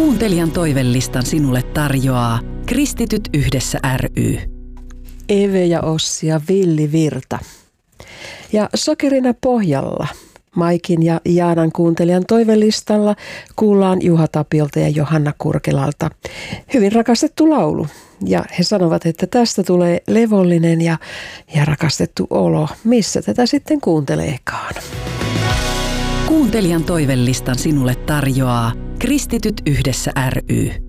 Kuuntelijan toivelistan sinulle tarjoaa Kristityt yhdessä ry. Eve ja Ossi ja Villi Virta. Ja sokerina pohjalla Maikin ja Jaanan kuuntelijan toivelistalla kuullaan Juha Tapiolta ja Johanna Kurkelalta hyvin rakastettu laulu. Ja he sanovat, että tästä tulee levollinen ja rakastettu olo, missä tätä sitten kuunteleekaan. Kuuntelijan toivelistan sinulle tarjoaa Kristityt yhdessä ry.